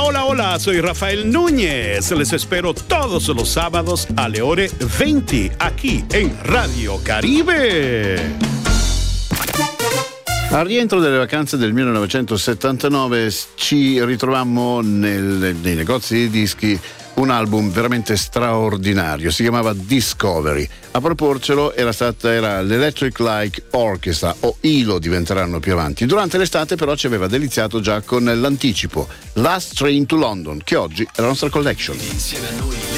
Hola, hola, soy Rafael Núñez. Les espero todos los sábados a le ore 20 aquí en Radio Caribe. Al rientro delle vacanze del 1979 ci ritrovammo nei negozi di dischi un album veramente straordinario, si chiamava Discovery. A proporcelo era l'Electric Light Orchestra, o ILO diventeranno più avanti. Durante l'estate però ci aveva deliziato già con l'anticipo Last Train to London, che oggi è la nostra collection. Insieme a noi